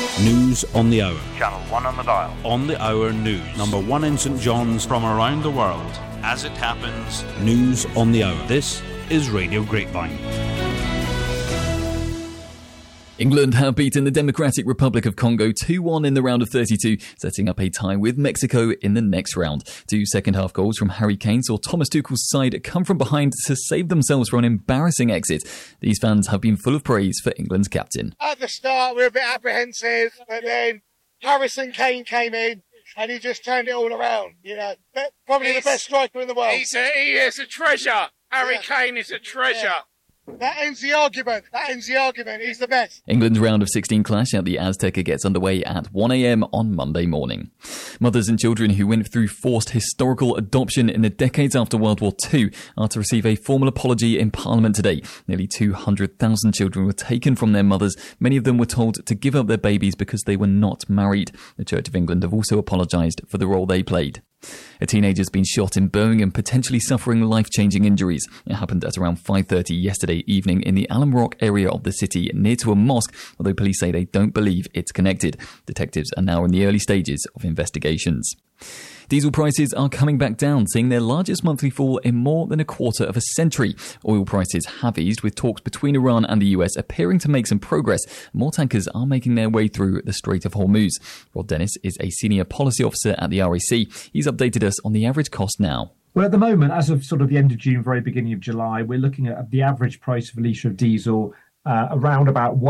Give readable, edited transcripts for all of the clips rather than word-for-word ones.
News on the hour. Channel 1 on the dial. On the hour news. Number 1 in St John's from around the world. As it happens, news on the hour. This is Radio Grapevine. England have beaten the Democratic Republic of Congo 2-1 in the round of 32, setting up a tie with Mexico in the next round. 2 second-half goals from Harry Kane saw Thomas Tuchel's side come from behind to save themselves from an embarrassing exit. These fans have been full of praise for England's captain. At the start, we were a bit apprehensive, but then Harrison Kane came in and he just turned it all around. You know, probably the best striker in the world. He is a treasure. Harry Kane is a treasure. Yeah. That ends the argument. He's the best. England's round of 16 clash at the Azteca gets underway at 1 a.m. on Monday morning. Mothers and children who went through forced historical adoption in the decades after World War II are to receive a formal apology in Parliament today. Nearly 200,000 children were taken from their mothers. Many of them were told to give up their babies because they were not married. The Church of England have also apologised for the role they played. A teenager has been shot in Birmingham, potentially suffering life-changing injuries. It happened at around 5:30 yesterday evening in the Alum Rock area of the city, near to a mosque, although police say they don't believe it's connected. Detectives are now in the early stages of investigations. Diesel prices are coming back down, seeing their largest monthly fall in more than a quarter of a century. Oil prices have eased, with talks between Iran and the US appearing to make some progress. More tankers are making their way through the Strait of Hormuz. Rod Dennis is a senior policy officer at the RAC. He's updated us on the average cost now. Well, at the moment, as of sort of the end of June, very beginning of July, we're looking at the average price of a litre of diesel around about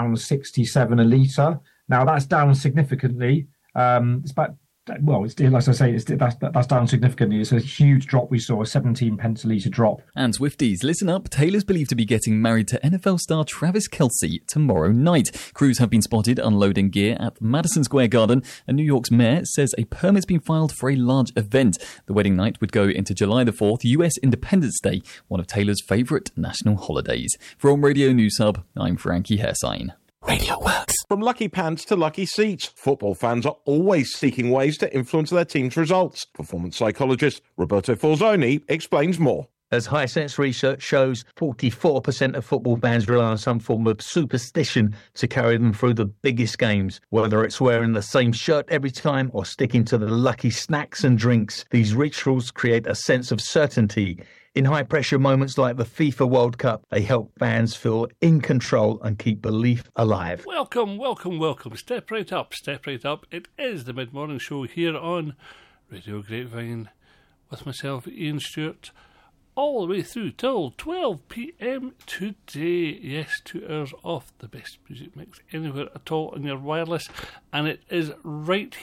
£1.67 a litre. Now, that's down significantly. It's about as I say, that's down significantly. It's a huge drop. We saw a 17 pence a litre drop. And Swifties, listen up. Taylor's believed to be getting married to NFL star Travis Kelce tomorrow night. Crews have been spotted unloading gear at Madison Square Garden, and New York's mayor says a permit's been filed for a large event. The wedding night would go into July the 4th, US Independence Day, one of Taylor's favourite national holidays. From Radio News Hub, I'm Frankie Hersign. Radio works. From lucky pants to lucky seats, football fans are always seeking ways to influence their team's results. Performance psychologist Roberto Falzoni explains more. As Hisense research shows, 44% of football fans rely on some form of superstition to carry them through the biggest games. Whether it's wearing the same shirt every time or sticking to the lucky snacks and drinks, these rituals create a sense of certainty. In high-pressure moments like the FIFA World Cup, they help fans feel in control and keep belief alive. Welcome. Step right up. It is the mid-morning show here on Radio Grapevine with myself, Ian Stewart, all the way through till 12 p.m. today. Yes, 2 hours of the best music mix anywhere at all on your wireless, and it is right